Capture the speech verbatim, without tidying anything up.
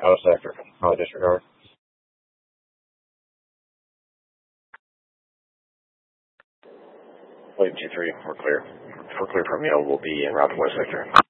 Out of sector. Out of disregard. William two three, we're clear. If we're clear from you, we'll be in Route West sector.